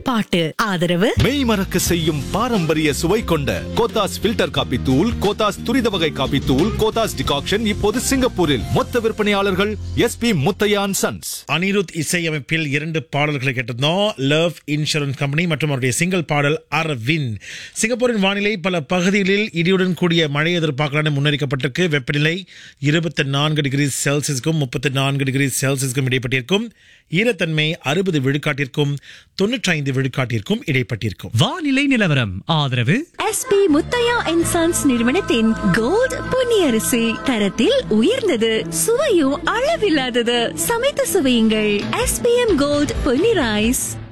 பாட்டு. ஆதரவு மெய் மறக்க செய்யும் பாரம்பரிய சுவை கொண்ட கோத்தாஸ் ஃபில்டர் காபி தூள், கோத்தாஸ் துரித வகை காபி தூள், கோத்தாஸ் டிகாக்ஷன் இப்போது சிங்கப்பூரில் மொத்த விற்பனையாளர்கள் SP Muthiah and sons. Anirudh இசையமைப்பில் 2 பாடல்களை கேட்டிருந்தோம். லவ் இன்சூரன்ஸ் கம்பெனி மற்றும் அவருடைய சிங்கிள் பாடல் அரவிந்த். சிங்கப்பூரின் வானிலை பல பகுதிகளில் இடியுடன் கூடிய மழை எதிர்பார்க்கலாம் முன்னறிக்கப்பட்டிருக்கு. வெப்பநிலை 24 டிகிரி செல்சியஸ்க்கும் 34 டிகிரி செல்சியஸ்க்கும் இடைப்பட்டிருக்கும். ஈரத்தன்மை 60 விழுக்காட்டிற்கும் 95 விழுக்காட்டிற்கும் இடைப்பட்டிருக்கும். வானிலை நிலவரம் ஆதரவு SP முத்தையா அண்ட் சன்ஸ் நிறுவனத்தின் கோல்ட் பொன்னியரிசி. தரத்தில் உயர்ந்தது, சுவையும் அளவில்லாதது. சமைத்து சுவையுங்கள். SPM gold Ponni rice.